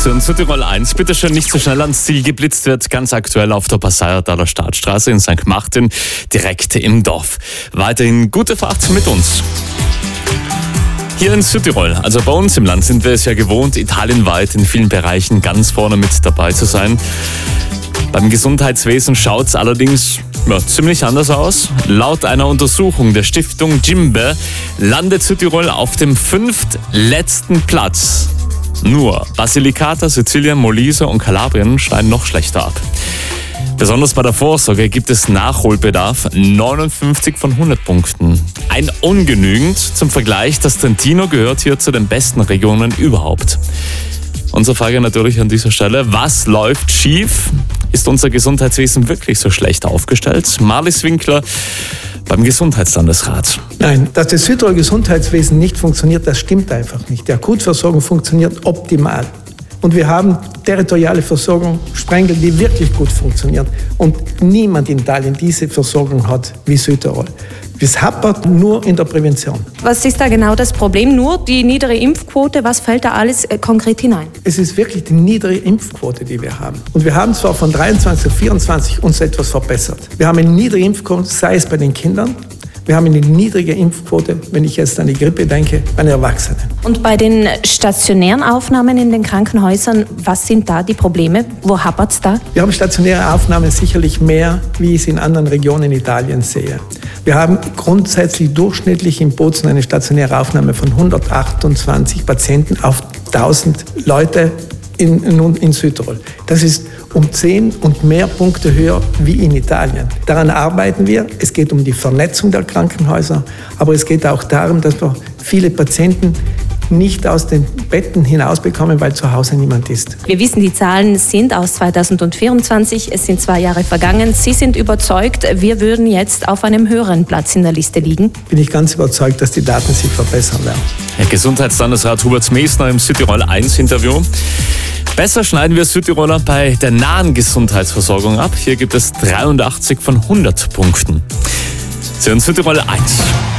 In Südtirol 1, bitte schön nicht so schnell ans Ziel. Geblitzt wird ganz aktuell auf der Passauertaler Staatsstraße in St. Martin, direkt im Dorf. Weiterhin gute Fahrt mit uns. Hier in Südtirol, also bei uns im Land, sind wir es ja gewohnt, italienweit in vielen Bereichen ganz vorne mit dabei zu sein. Beim Gesundheitswesen schaut es allerdings ziemlich anders aus. Laut einer Untersuchung der Stiftung Gimbe landet Südtirol auf dem 5. letzten Platz. Nur Basilicata, Sizilien, Molise und Kalabrien schneiden noch schlechter ab. Besonders bei der Vorsorge gibt es Nachholbedarf, 59 von 100 Punkten. Ein ungenügend. Zum Vergleich, das Trentino gehört hier zu den besten Regionen überhaupt. Unsere Frage natürlich an dieser Stelle, was läuft schief? Ist unser Gesundheitswesen wirklich so schlecht aufgestellt? Marlies Winkler beim Gesundheitslandesrat. Nein, dass das Südtiroler Gesundheitswesen nicht funktioniert, das stimmt einfach nicht. Die Akutversorgung funktioniert optimal. Und wir haben territoriale Versorgung, Sprengel, die wirklich gut funktionieren. Und niemand in Italien diese Versorgung hat wie Südtirol. Es hapert nur in der Prävention. Was ist da genau das Problem? Nur die niedere Impfquote? Was fällt da alles konkret hinein? Es ist wirklich die niedere Impfquote, die wir haben. Und wir haben zwar von 23 auf 24 uns etwas verbessert. Wir haben eine niedrige Impfquote, sei es bei den Kindern. Wir haben eine niedrige Impfquote, wenn ich jetzt an die Grippe denke, bei den Erwachsenen. Und bei den stationären Aufnahmen in den Krankenhäusern, was sind da die Probleme? Wo hapert es da? Wir haben stationäre Aufnahmen sicherlich mehr, wie ich es in anderen Regionen Italiens sehe. Wir haben grundsätzlich durchschnittlich in Bozen eine stationäre Aufnahme von 128 Patienten auf 1000 Leute in Südtirol. Das ist um 10 und mehr Punkte höher wie in Italien. Daran arbeiten wir. Es geht um die Vernetzung der Krankenhäuser, aber es geht auch darum, dass wir viele Patienten nicht aus den Betten hinausbekommen, weil zu Hause niemand ist. Wir wissen, die Zahlen sind aus 2024, es sind 2 Jahre vergangen. Sie sind überzeugt, wir würden jetzt auf einem höheren Platz in der Liste liegen? Bin ich ganz überzeugt, dass die Daten sich verbessern werden. Herr Gesundheitslandesrat Hubert Mesner im Südtirol 1 Interview. Besser schneiden wir Südtiroler bei der nahen Gesundheitsversorgung ab. Hier gibt es 83 von 100 Punkten. Sie hören Südtirol 1.